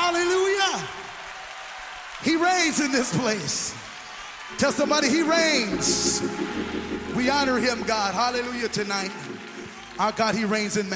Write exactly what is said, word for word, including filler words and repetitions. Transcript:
Hallelujah. He reigns in this place. Tell somebody he reigns. We honor him, God. Hallelujah tonight. Our God, he reigns in majesty.